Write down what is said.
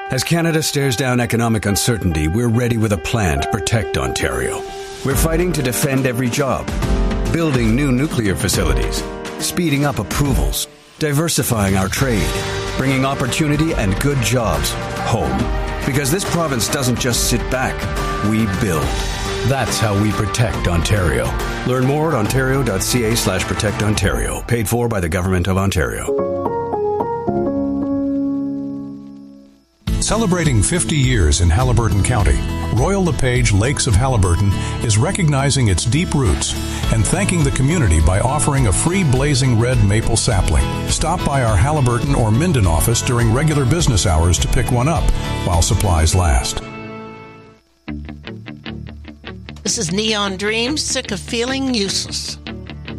As Canada stares down economic uncertainty, we're ready with a plan to protect Ontario. We're fighting to defend every job, building new nuclear facilities, speeding up approvals, diversifying our trade, bringing opportunity and good jobs home. Because this province doesn't just sit back, we build. That's how we protect Ontario. Learn more at ontario.ca/protectontario. Paid for by the Government of Ontario. Celebrating 50 years in Haliburton County, Royal LePage Lakes of Haliburton is recognizing its deep roots and thanking the community by offering a free blazing red maple sapling. Stop by our Haliburton or Minden office during regular business hours to pick one up while supplies last. This is Neon Dreams, Sick of Feeling Useless.